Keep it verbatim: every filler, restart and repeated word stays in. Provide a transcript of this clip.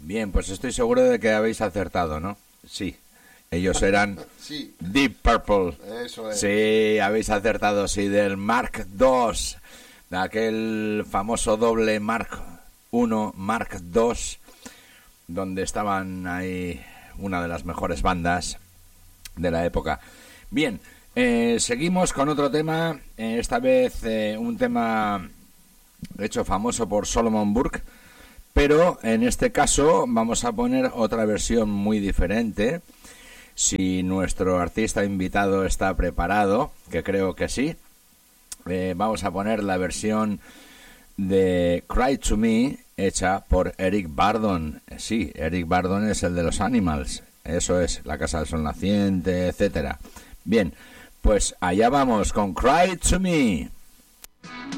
Bien, pues estoy seguro de que habéis acertado, ¿no? Sí, ellos eran Sí, Deep Purple. eso es. Sí, habéis acertado, sí, del Mark dos, de aquel famoso doble Mark uno, Mark dos, donde estaban ahí una de las mejores bandas de la época. Bien, eh, seguimos con otro tema, eh, esta vez eh, un tema hecho famoso por Solomon Burke, pero en este caso vamos a poner otra versión muy diferente. Si nuestro artista invitado está preparado, que creo que sí, eh, vamos a poner la versión de Cry to Me hecha por Eric Burdon. Sí, Eric Burdon es el de los Animals, eso es, La Casa del Sol Naciente, etcétera. Bien, pues allá vamos con Cry to Me.